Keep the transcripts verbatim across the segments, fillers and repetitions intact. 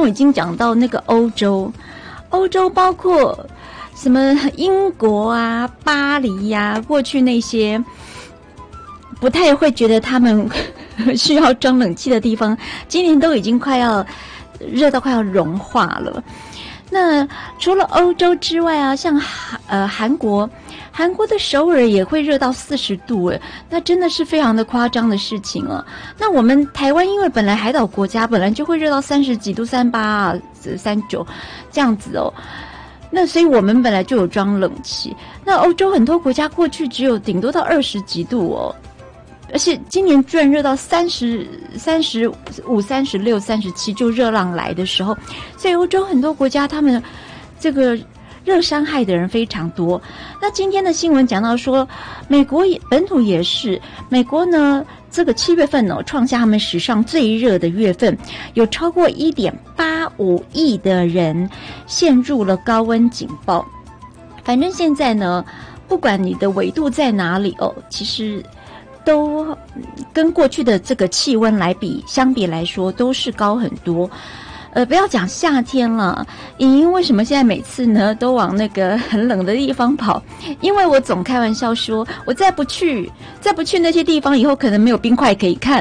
已经讲到那个欧洲，欧洲包括什么英国啊、巴黎呀、啊，过去那些不太会觉得他们需要装冷气的地方，今年都已经快要热到快要融化了。那除了欧洲之外啊，像呃韩国，韩国的首尔也会热到四十度诶，那真的是非常的夸张的事情啊。那我们台湾因为本来海岛国家，本来就会热到三十几度、三八啊、三九这样子哦。那所以我们本来就有装冷气。那欧洲很多国家过去只有顶多到二十几度哦。而且今年居然热到三十三十五、三十六、三十七，就热浪来的时候，所以欧洲很多国家他们这个热伤害的人非常多。那今天的新闻讲到说，美国也本土也是，美国呢这个七月份哦创下他们史上最热的月份，有超过 一点八五亿的人陷入了高温警报。反正现在呢，不管你的纬度在哪里哦，其实都跟过去的这个气温来比，相比来说都是高很多。呃，不要讲夏天了，莹莹为什么现在每次呢都往那个很冷的地方跑？因为我总开玩笑说，我再不去，再不去那些地方，以后可能没有冰块可以看。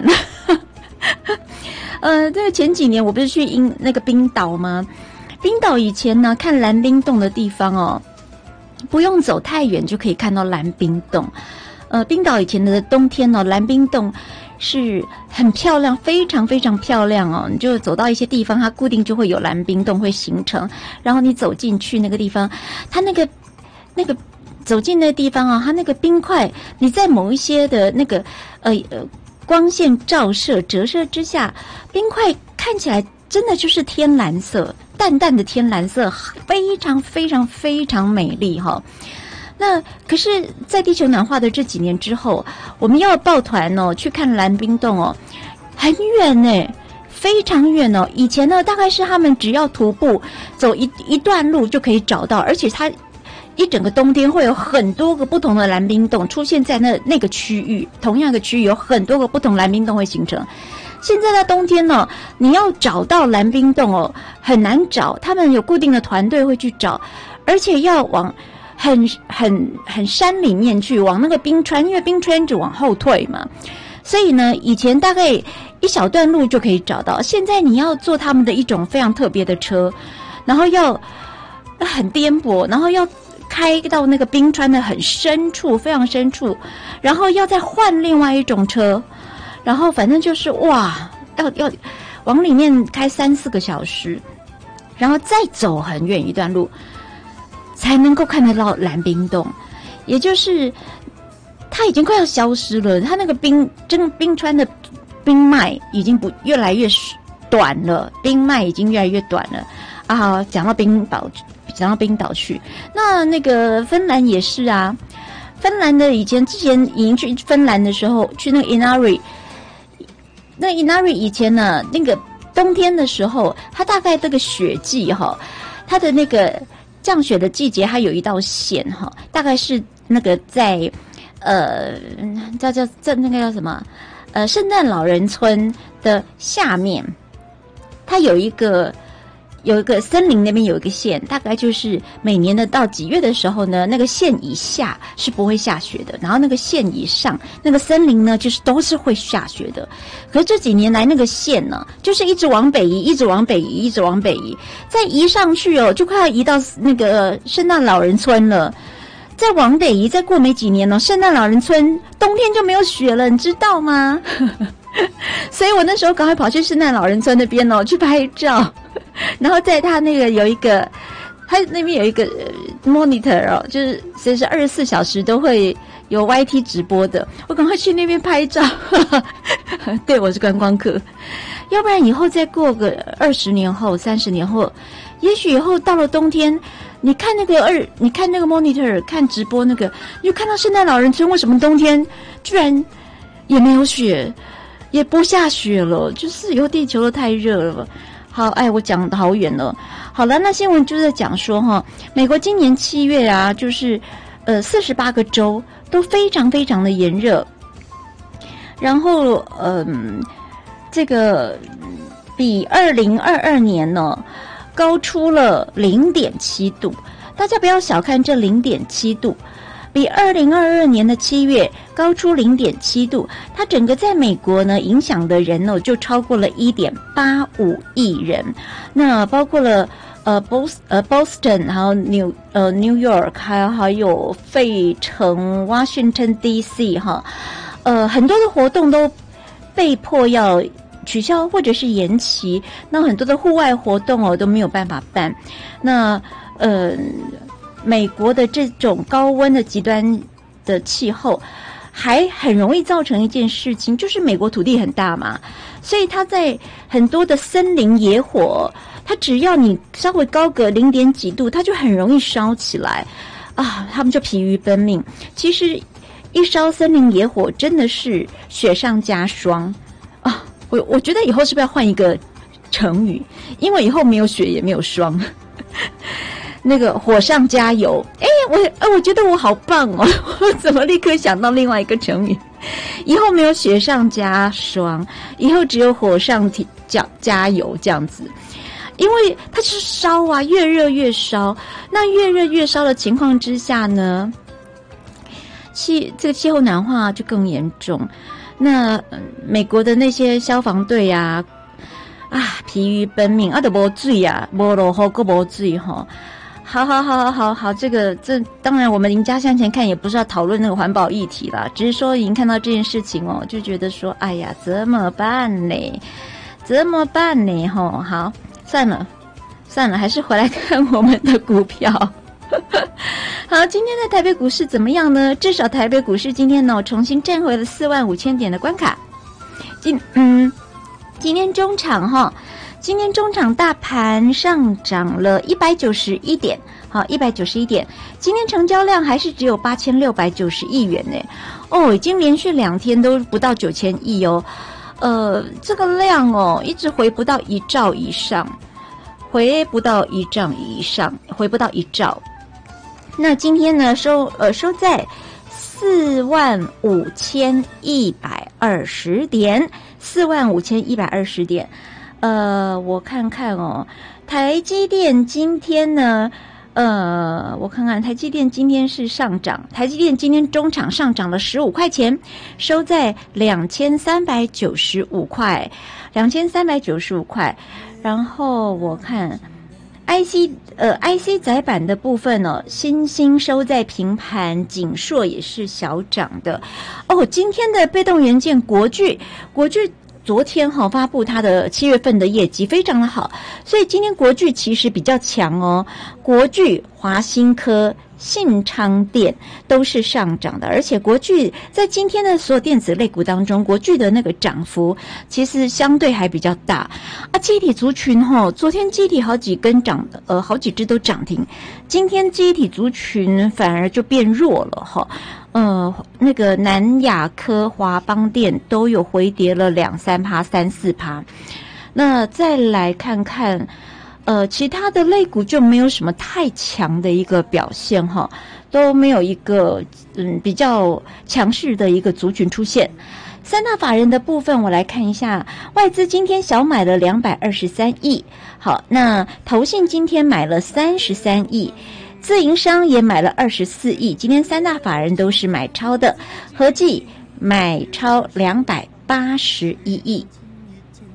呃，这个前几年我不是去英那个冰岛吗？冰岛以前呢看蓝冰洞的地方哦，不用走太远就可以看到蓝冰洞。呃，冰岛以前的冬天哦，蓝冰洞是很漂亮，非常非常漂亮哦。你就走到一些地方，它固定就会有蓝冰洞会形成，然后你走进去那个地方，它那个那个走进那个地方啊，它那个冰块，你在某一些的那个呃呃光线照射折射之下，冰块看起来真的就是天蓝色，淡淡的天蓝色，非常非常非常美丽哈、哦。那可是，在地球暖化的这几年之后，我们要抱团哦去看蓝冰洞哦，很远呢，非常远哦。以前呢，大概是他们只要徒步走一一段路就可以找到，而且它一整个冬天会有很多个不同的蓝冰洞出现在那那个区域，同样的区域有很多个不同蓝冰洞会形成。现在的冬天呢，你要找到蓝冰洞哦，很难找，他们有固定的团队会去找，而且要往很很很山里面去，往那个冰川，因为冰川就往后退嘛，所以呢，以前大概一小段路就可以找到，现在你要坐他们的一种非常特别的车，然后要很颠簸，然后要开到那个冰川的很深处，非常深处，然后要再换另外一种车，然后反正就是哇，要要往里面开三四个小时，然后再走很远一段路，才能够看得到蓝冰洞，也就是它已经快要消失了。它那个冰真冰川的冰脉已经不越来越短了，冰脉已经越来越短了啊。讲到冰岛，讲到冰岛去，那那个芬兰也是啊。芬兰的以前之前已经去芬兰的时候，去那个 Inari， 那 Inari 以前呢，那个冬天的时候，它大概这个雪季哈，它的那个降雪的季节，它有一道线哈，大概是那个在呃叫叫这那个叫什么呃圣诞老人村的下面，它有一个有一个森林那边有一个线，大概就是每年的到几月的时候呢，那个线以下是不会下雪的，然后那个线以上那个森林呢，就是都是会下雪的。可是这几年来那个线呢，就是一直往北移，一直往北移，一直往北移，再移上去哦，就快要移到那个圣诞老人村了。再往北移，再过没几年哦，圣诞老人村冬天就没有雪了，你知道吗？所以我那时候赶快跑去圣诞老人村那边哦，去拍照。然后在他那个有一个，他那边有一个 monitor 哦，就是随时二十四小时都会有 Y T 直播的，我赶快去那边拍照。对，我是观光客，要不然以后再过个二十年后、三十年后，也许以后到了冬天，你看那个二，你看那个 monitor 看直播那个，你就看到圣诞老人村为什么冬天居然也没有雪，也不下雪了，就是以后地球都太热了。好，哎，我讲得好远了。好了，那新闻就在讲说哈，美国今年七月啊，就是呃四十八个州都非常非常的炎热，然后嗯、呃，这个比二零二二年呢高出了零点七度。大家不要小看这零点七度，比二零二二年的七月高出零点七度，它整个在美国呢影响的人呢就超过了一点八五亿人，那包括了呃 Boston 呃 Boston 还有 New 呃 New York 还有还有费城 Washington D C 哈，呃很多的活动都被迫要取消或者是延期，那很多的户外活动哦都没有办法办，那呃，美国的这种高温的极端的气候，还很容易造成一件事情，就是美国土地很大嘛，所以它在很多的森林野火，它只要你稍微高个零点几度，它就很容易烧起来啊，他们就疲于奔命。其实一烧森林野火真的是雪上加霜啊！我我觉得以后是不是要换一个成语？因为以后没有雪也没有霜。那个火上加油，哎，我哎，我觉得我好棒哦！我怎么立刻想到另外一个成语？以后没有雪上加霜，以后只有火上加加油这样子。因为它是烧啊，越热越烧。那越热越烧的情况之下呢，气这个气候暖化就更严重。那、呃、美国的那些消防队啊，啊，疲于奔命，啊，都没水啊，没落雨，个没水哈。好好好好好好，这个这当然我们赢家向前看也不是要讨论那个环保议题啦，只是说已经看到这件事情哦，就觉得说哎呀怎么办呢？怎么办呢？吼，好，算了算了，还是回来看我们的股票。好，今天的台北股市怎么样呢？至少台北股市今天呢重新站回了四万五千点的关卡。今嗯，今天中场哈。今天中场大盘上涨了一百九十一点，好，一百九十一点。今天成交量还是只有八千六百九十亿元呢，哦，已经连续两天都不到九千亿哦，呃，这个量哦，一直回不到一兆以上，回不到一兆以上，回不到一兆。那今天呢，收呃收在四万五千一百二十点，四万五千一百二十点。呃，我看看哦，台积电今天呢，呃，我看看台积电今天是上涨，台积电今天中场上涨了十五块钱，收在两千三百九十五块，两千三百九十五块。然后我看 I C 呃 I C 载板的部分呢、哦，新兴收在平盘，景硕也是小涨的。哦，今天的被动元件国巨，国巨。昨天哈发布它的七月份的业绩非常的好，所以今天国巨其实比较强哦。国巨、华新科、信昌电都是上涨的，而且国巨在今天的所有电子类股当中，国巨的那个涨幅其实相对还比较大啊。记忆体族群哈，昨天记忆体好几根涨，呃，好几只都涨停，今天记忆体族群反而就变弱了哈。呃，那个南亚科、华邦电都有回跌了两三趴、三四趴。那再来看看，呃，其他的类股就没有什么太强的一个表现哈，都没有一个嗯比较强势的一个族群出现。三大法人的部分，我来看一下，外资今天小买了两百二十三亿，好，那投信今天买了三十三亿。自营商也买了二十四亿，今天三大法人都是买超的，合计买超两百八十一亿。